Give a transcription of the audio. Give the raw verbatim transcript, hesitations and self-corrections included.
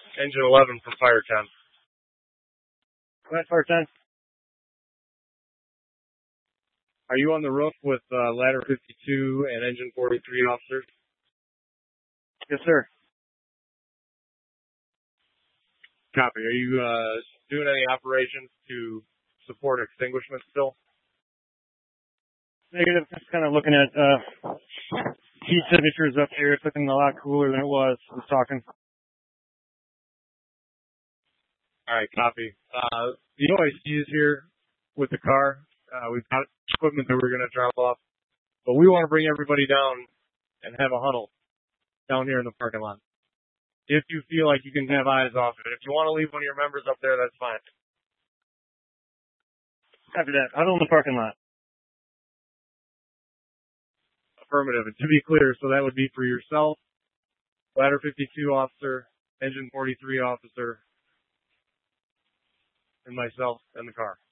Engine eleven from Fire ten. Go ahead, Fire ten. Are you on the roof with uh, Ladder fifty-two and Engine forty-three officers? Yes, sir. Copy. Are you uh, doing any operations to support extinguishment still? Negative. Just kind of looking at uh, heat signatures up here. It's looking a lot cooler than it was. I was talking. All right, copy. Uh, the O I C is here with the car. Uh, we've got equipment that we're going to drop off. But we want to bring everybody down and have a huddle down here in the parking lot. If you feel like you can have eyes off it. If you want to leave one of your members up there, that's fine. After that, huddle in the parking lot. Affirmative. And to be clear, so that would be for yourself, Ladder fifty-two officer, Engine forty-three officer, and myself and the car.